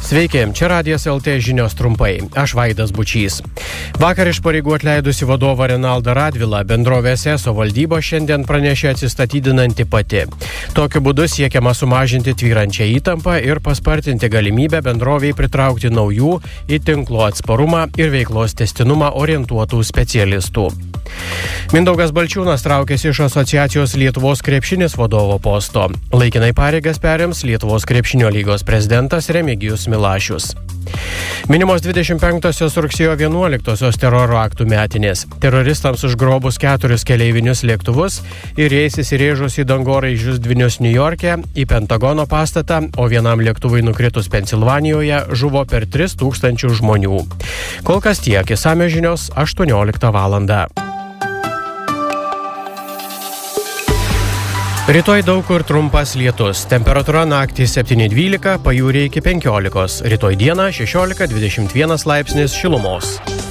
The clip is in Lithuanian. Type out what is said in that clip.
Sveiki, čia Radijas LT žinios trumpai. Aš Vaidas Bučys. Vakar iš pareigų atleidusi vadovą Renaldą Radvilą bendrovės ESO valdyba šiandien pranešė atsistatydinanti pati. Tokiu būdu siekiama sumažinti tvyrančią įtampą ir paspartinti galimybę bendrovei pritraukti naujų į tinklo atsparumą ir veiklos tęstinumą orientuotų specialistų. Mindaugas Balčiūnas traukėsi iš asociacijos Lietuvos krepšinis vadovo posto. Laikinai pareigas perims Lietuvos krepšinio lygos prezidentas Remigijus Milašius. Minimos 25-osios rugsėjo 11-osios teroro aktų metinės. Teroristams užgrobus 4 keleivinius lėktuvus ir jais įsirėžus į dangoraižius dvynius Niujorke, į Pentagono pastatą, o vienam lėktuvui nukritus Pensilvanijoje žuvo per 3000 žmonių. Kol kas tiek, išsamios žinios 18 valandą. Rytoj daug kur trumpas lietus. Temperatūra naktį 7-12, pajūryje iki 15. Rytoj dieną 16-21 laipsnis šilumos.